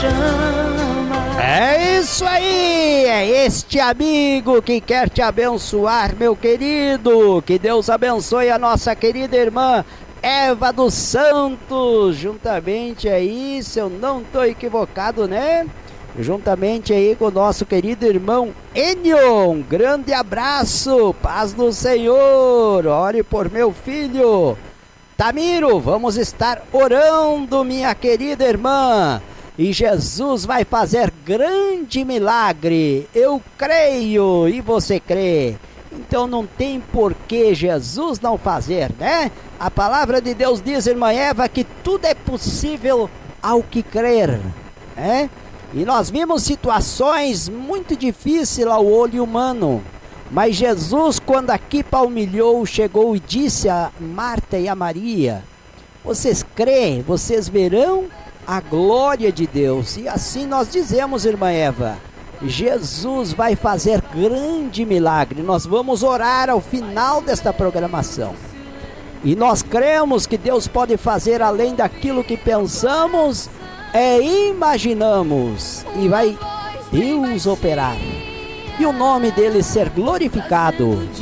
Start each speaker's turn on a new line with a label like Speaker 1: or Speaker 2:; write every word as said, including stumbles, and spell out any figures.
Speaker 1: É isso aí, é este amigo que quer te abençoar, meu querido. Que Deus abençoe a nossa querida irmã Eva dos Santos, juntamente aí, se eu não tô equivocado, né? Juntamente aí com o nosso querido irmão Enio. Um grande abraço, paz do Senhor. Ore por meu filho Tamiro, vamos estar orando, minha querida irmã. E Jesus vai fazer grande milagre. Eu creio e você crê. Então não tem por que Jesus não fazer, né? A palavra de Deus diz, irmã Eva, que tudo é possível ao que crer, né? E nós vimos situações muito difíceis ao olho humano. Mas Jesus, quando aqui palmilhou, chegou e disse a Marta e a Maria: vocês creem, vocês verão a glória de Deus. E assim nós dizemos, irmã Eva, Jesus vai fazer grande milagre. Nós vamos orar ao final desta programação. E nós cremos que Deus pode fazer além daquilo que pensamos e imaginamos. E vai Deus operar. E o nome dele ser glorificado.